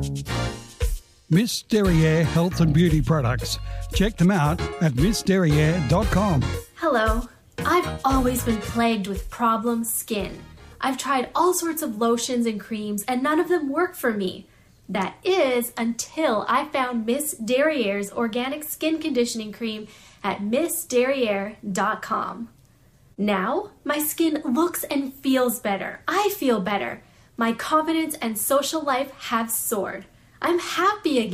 Miss Derriere Health and Beauty Products. Check them out at missderriere.com. Hello. I've always been plagued with problem skin. I've tried all sorts of lotions and creams and none of them work for me. That is until I found Miss Derriere's organic skin conditioning cream at missderriere.com. Now, my skin looks and feels better. I feel better. My confidence and social life have soared. I'm happy again.